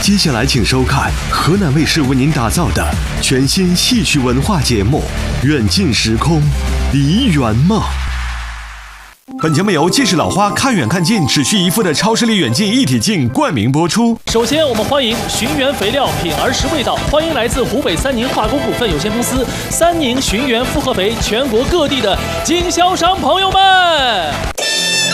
接下来请收看河南卫视为您打造的全新戏曲文化节目《远近时空梨园梦》。本节目由既是老花看远看近只需一副的超视力远近一体镜冠名播出。 首先，我们欢迎寻源肥料品儿时味道，欢迎来自湖北三宁化工股份有限公司、三宁寻源复合肥全国各地的经销商朋友们。